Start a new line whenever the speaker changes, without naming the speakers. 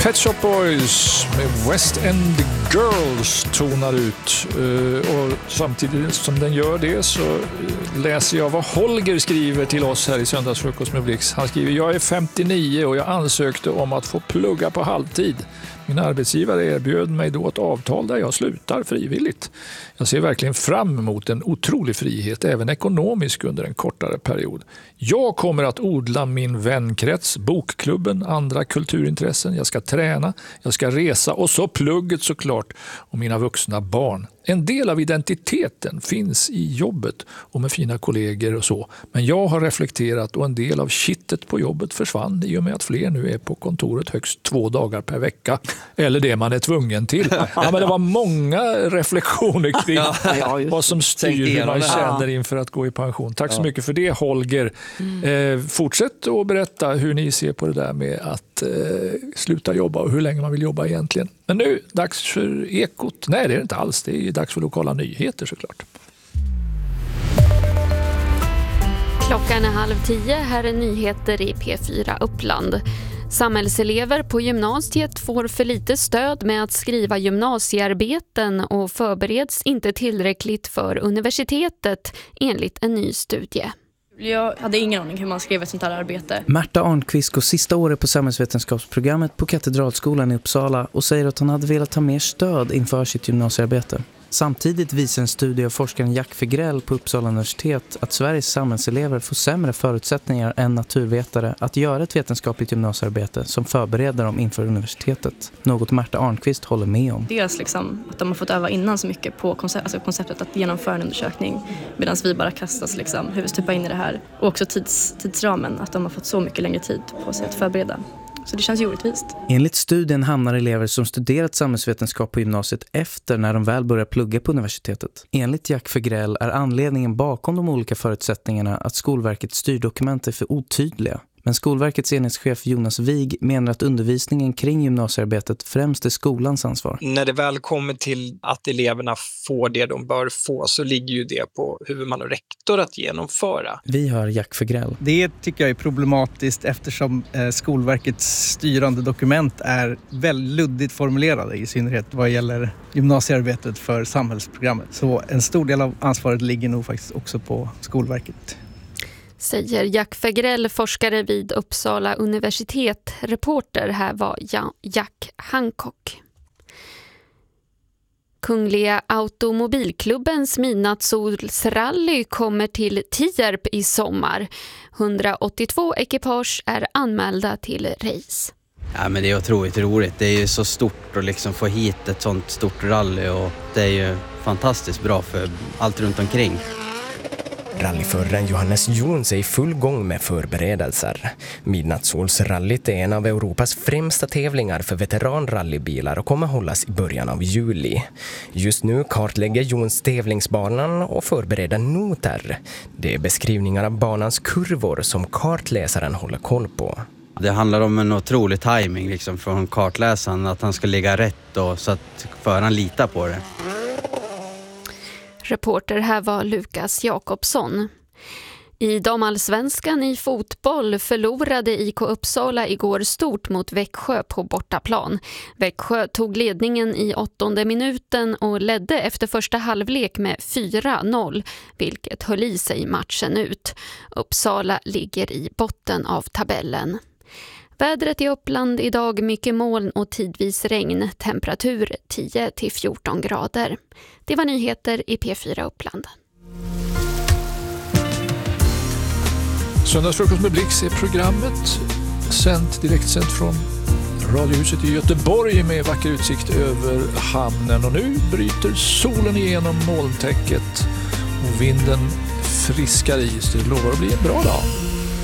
Pet Shop Boys med West End Girls tonar ut. Och samtidigt som den gör det så läser jag vad Holger skriver till oss här i Söndagsfrukost med Blix. Han skriver: jag är 59 och jag ansökte om att få plugga på halvtid. Min arbetsgivare erbjöd mig då ett avtal där jag slutar frivilligt. Jag ser verkligen fram emot en otrolig frihet, även ekonomisk under en kortare period. Jag kommer att odla min vänkrets, bokklubben, andra kulturintressen. Jag ska träna, jag ska resa och så plugget såklart och mina vuxna barn. En del av identiteten finns i jobbet och med fina kollegor och så. Men jag har reflekterat och en del av kittet på jobbet försvann i och med att fler nu är på kontoret högst 2 dagar per vecka. Eller det man är tvungen till. Ja, men det var många reflektioner kring vad som styr hur man känner inför att gå i pension. Tack så mycket för det, Holger. Fortsätt att berätta hur ni ser på det där med att sluta jobba och hur länge man vill jobba egentligen. Men nu, dags för Ekot. Nej, det är det inte alls. Det är dags för lokala nyheter såklart.
Klockan är 9:30. Här är nyheter i P4 Uppland. Samhällselever på gymnasiet får för lite stöd med att skriva gymnasiearbeten och förbereds inte tillräckligt för universitetet enligt en ny studie.
Jag hade ingen aning hur man skrev ett sånt här arbete.
Märta Arnqvist går sista året på samhällsvetenskapsprogrammet på Katedralskolan i Uppsala och säger att hon hade velat ha mer stöd inför sitt gymnasiearbete. Samtidigt visar en studie av forskaren Jack Fegrell på Uppsala universitet att Sveriges samhällselever får sämre förutsättningar än naturvetare att göra ett vetenskapligt gymnasiearbete som förbereder dem inför universitetet. Något Märta Arnqvist håller med om.
Dels liksom att de har fått öva innan så mycket på konceptet att genomföra en undersökning medan vi bara kastas liksom huvudstupa in i det här. Och också tidsramen, att de har fått så mycket längre tid på sig att förbereda. Så det känns ju orättvist.
Enligt studien hamnar elever som studerat samhällsvetenskap på gymnasiet efter när de väl börjar plugga på universitetet. Enligt Jack Fegrell är anledningen bakom de olika förutsättningarna att Skolverkets styrdokument är för otydliga. Men Skolverkets enhetschef Jonas Wig menar att undervisningen kring gymnasiearbetet främst är skolans ansvar.
När det väl kommer till att eleverna får det de bör få så ligger ju det på huvudman och rektor att genomföra.
Vi hör Jack Fegrell.
Det tycker jag är problematiskt eftersom Skolverkets styrande dokument är väldigt luddigt formulerade, i synnerhet vad gäller gymnasiearbetet för samhällsprogrammet. Så en stor del av ansvaret ligger nog faktiskt också på Skolverket.
Säger Jack Fegrell, forskare vid Uppsala universitet. Reporter här var Jack Hancock. Kungliga automobilklubbens midnattssolsrally kommer till Tierp i sommar. 182 ekipage är anmälda till race.
Ja, men det är otroligt roligt. Det är ju så stort att liksom få hit ett sånt stort rally och det är ju fantastiskt bra för allt runt omkring.
Rallyföraren Johannes Jons är i full gång med förberedelser. Midnattssolsrallyt är en av Europas främsta tävlingar för veteranrallybilar och kommer hållas i början av juli. Just nu kartlägger Jons tävlingsbanan och förbereder noter. Det är beskrivningar av banans kurvor som kartläsaren håller koll på.
Det handlar om en otrolig timing liksom från kartläsaren, att han ska ligga rätt och så att föraren litar på det.
Reporter här var Lukas Jakobsson. I damallsvenskan i fotboll förlorade IK Uppsala igår stort mot Växjö på bortaplan. Växjö tog ledningen i 8:e minuten och ledde efter första halvlek med 4-0, vilket höll i sig matchen ut. Uppsala ligger i botten av tabellen. Vädret i Uppland idag mycket moln och tidvis regn. Temperatur 10-14 grader. Det var nyheter i P4 Uppland.
Söndagsfrukost med Blix är programmet. Direktsänt från Radiohuset i Göteborg med vacker utsikt över hamnen. Och nu bryter solen igenom molntäcket och vinden friskar i. Så det lovar att bli en bra dag.